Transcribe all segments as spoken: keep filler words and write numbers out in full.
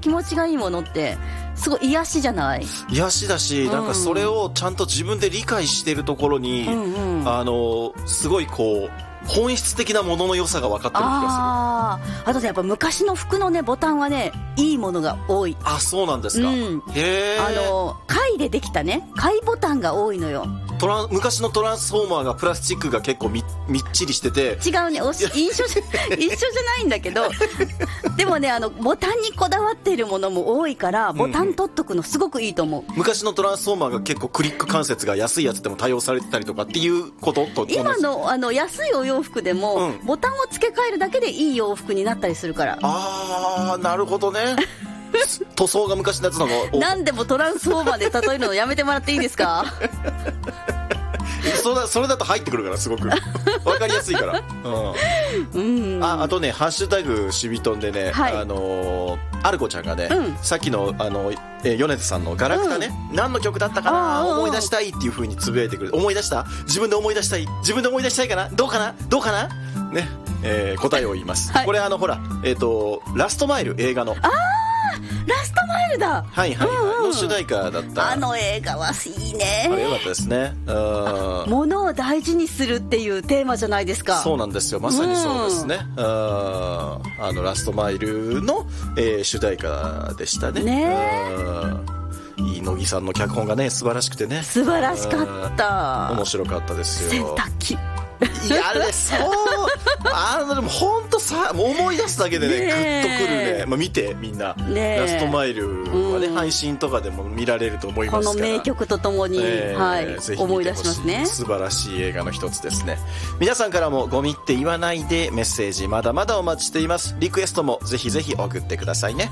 気持ちがいいものってすごい癒しじゃない？ 癒しだし、うん、なんかそれをちゃんと自分で理解してるところに、うんうん、あのすごいこう本質的なものの良さが分かってる気がする。 ああとねやっぱ昔の服のねボタンはねいいものが多い。 あ、そうなんですか、うん、へえ。 あの貝でできたね貝ボタンが多いのよ。 トラン昔のトランスフォーマーがプラスチックが結構 み, みっちりしてて違うねおし印象じゃ一緒じゃないんだけどでもねあのボタンにこだわっているものも多いからボタン取っとくのすごくいいと思う、うんうん、 昔のトランスフォーマーが結構クリック関節が安いやつでも対応されてたりとかっていうことと今 の, あの安いお洋服でも、うん、ボタンを付け替えるだけでいい洋服になったりするから。 あーなるほどね塗装が昔のやつのが何でもトランスフォーマーで例えるのやめてもらっていいですかそれだ、それだと入ってくるからすごく分かりやすいから、うんうん、あ, あとねハッシュタグしびとんでね、はい、あのー、アルコちゃんがね、うん、さっきのあの、えー、米津さんのガラクタね、うん、何の曲だったかな思い出したいっていう風につぶやいてくれる。思い出した？自分で思い出したい自分で思い出したいかなどうかなどうかなね、えー、答えを言います、はい、これあのほら、えーと、ラストマイル映画のあラストマイルだはいはい、はいうんうん、の主題歌だった。 あの映画はいいね。 あれ良かったですね。 物を大事にするっていうテーマじゃないですか。 そうなんですよまさにそうですね、うん、ああのラストマイルの、えー、主題歌でしたね。ねいい乃木さんの脚本がね素晴らしくてね素晴らしかった面白かったですよ。 洗濯機いやあれそうあのでも本当さもう思い出すだけでねグッとくるね、まあ、見てみんな、ね、ラストマイルはね、うん、配信とかでも見られると思いますからこの名曲とともに、えーはい、ぜひ思い出しますね。 素晴らしい映画の一つですね。皆さんからもゴミって言わないでメッセージまだまだお待ちしています。リクエストもぜひぜひ送ってくださいね。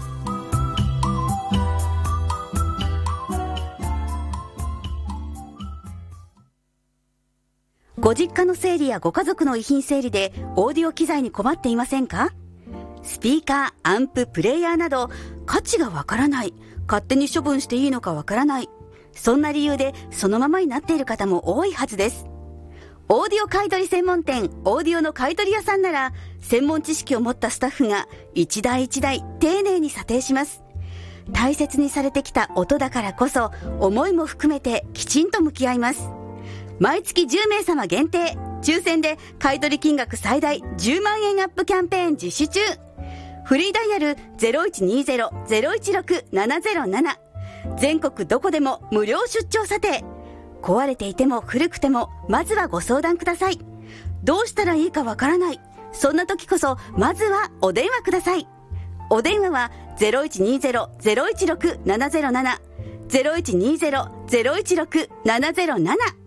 ご実家の整理やご家族の遺品整理でオーディオ機材に困っていませんか？スピーカー、アンプ、プレイヤーなど価値がわからない、勝手に処分していいのかわからない、そんな理由でそのままになっている方も多いはずです。オーディオ買取専門店オーディオの買取屋さんなら専門知識を持ったスタッフが一台一台丁寧に査定します。大切にされてきた音だからこそ思いも含めてきちんと向き合います。毎月じゅうめいさま限定抽選で買取金額最大じゅうまんえんアップキャンペーン実施中。フリーダイヤル ゼロいちにゼロ ゼロいちろく ななゼロなな 全国どこでも無料出張査定。壊れていても古くてもまずはご相談ください。どうしたらいいかわからない、そんな時こそまずはお電話ください。お電話は ゼロいちにゼロ ゼロいちろく ななゼロなな ゼロいちにゼロ ゼロいちろく ななゼロなな